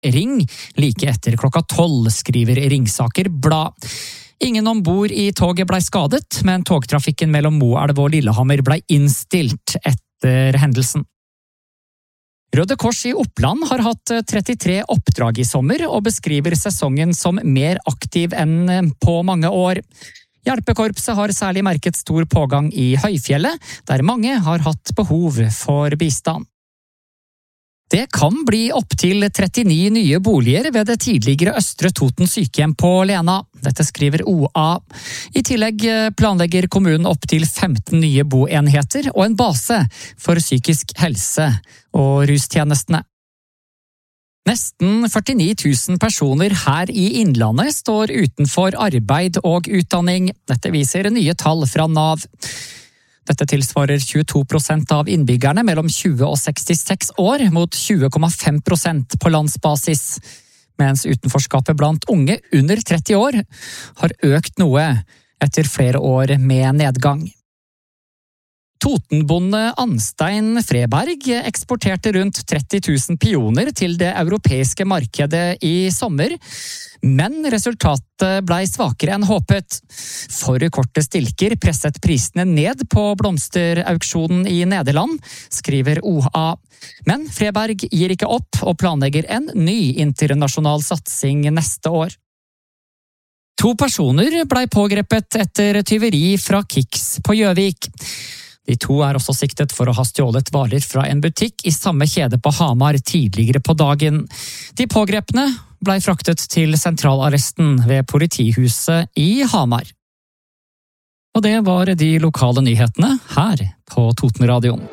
Ring like etter klokka 12, skriver Ringsaker Blad. Ingen ombord i toget blei skadet, men togtrafikken mellom Moelv og Lillehammer blei innstilt etter hendelsen. Røde Kors i Oppland har hatt 33 oppdrag i sommer og beskriver sesongen som mer aktiv enn på mange år. Hjelpekorpset har særlig merket stor pågang i Høyfjellet, der mange har hatt behov for bistand. Det kan bli opp til 39 nye boliger ved det tidligere Østre Toten sykehjem på Lena. Dette skriver OA. I tillegg planlegger kommunen opp til 15 nye boenheter og en base for psykisk helse og rustjenestene. Nesten 49 000 personer her i Innlandet står utenfor arbeid og utdanning. Dette viser nye tall fra Nav. Dette tilsvarer 22% av innbyggerne mellom 20 og 66 år, mot 20,5% på landsbasis, mens utenforskapet blant unge under 30 år har økt noe etter flere år med nedgang. Totenbonde Anstein Freberg eksporterte rundt 30 000 pioner til det europeiske markedet i sommer, men resultatet blei svakere enn håpet. For korte stilker presset prisene ned på blomsterauksjonen i Nederland, skriver OA. Men Freberg gir ikke opp og planlegger en ny internasjonal satsing neste år. 2 personer blei pågrepet etter tyveri fra Kicks på Gjøvik. De 2 er også siktet for å ha stjålet varer fra en butikk i samme kjede på Hamar tidligere på dagen. De pågrepne blei fraktet til sentralarresten ved politihuset i Hamar. Og det var de lokale nyhetene her på Totenradioen.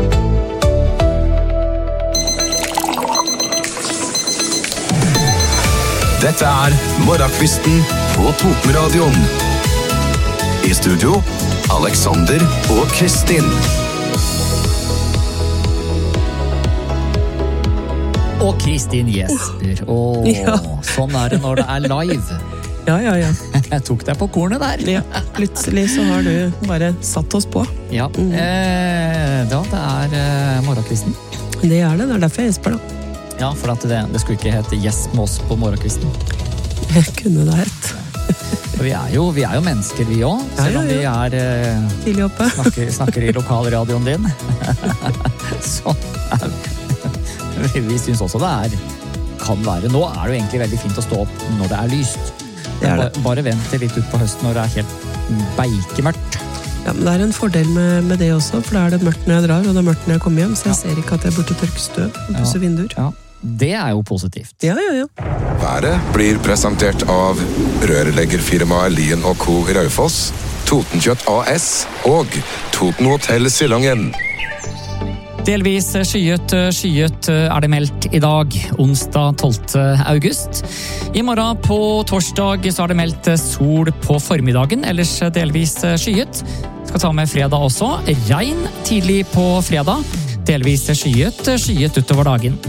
Dette er Morgenkvisten på Totenradioen. I studio, Alexander og Kristin. Og Kristin Jesper. Sånn er det når det er live. Ja. Jeg tok deg på kornet der. Ja, plutselig så har du bare satt oss på. Ja, det er Morgenkvisten. Det er derfor jeg Jesper da. Ja, for at det skulle ikke hete Jesper oss på Morgenkvisten. Jeg kunne det hett. Vi er jo mennesker vi også, selv om vi er tidlig oppe. Snakker i lokalradioen din. Så vi synes også det kan være. Nå er det jo egentlig veldig fint å stå opp når det er lyst. Bare vent litt ut på høsten når det er helt beikemørkt. Ja, men det er en fordel med det også, for da er det mørkt når jeg drar, og det er mørkt når jeg kommer hjem, så jeg ser ikke at jeg burde tørke støv og pusse vinduer. Ja. Det er jo positivt. Ja. Været blir presentert av rørleggerfirmaet Lien & Co. i Raufoss, Totenkjøtt AS og Toten Hotel Silangen. Delvis skyet er det meldt i dag, onsdag 12. august. I morgen på torsdag så er det meldt sol på formiddagen, ellers delvis skyet. Skal ta med fredag også. Regn tidlig på fredag. Delvis skyet utover dagen.